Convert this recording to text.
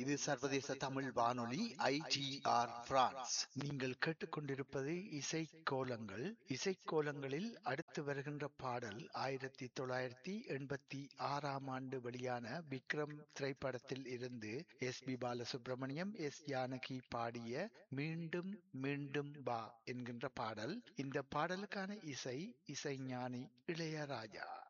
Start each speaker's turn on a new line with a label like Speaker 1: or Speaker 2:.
Speaker 1: இது சர்வதேச தமிழ் வானொலி ஐடிஆர் பிரான்ஸ். நீங்கள் கேட்டுக்கொண்டிருப்பது இசைக்கோலங்கள். இசைக்கோலங்களில் அடுத்து வருகின்ற பாடல் 1986 ஆண்டு வெளியான விக்ரம் திரைப்படத்தில் இருந்து எஸ்.பி. பாலசுப்ரமணியம், எஸ். ஜானகி பாடிய மீண்டும் மீண்டும் வா என்கின்ற பாடல். இந்த பாடலுக்கான இசைஞானி இளையராஜா.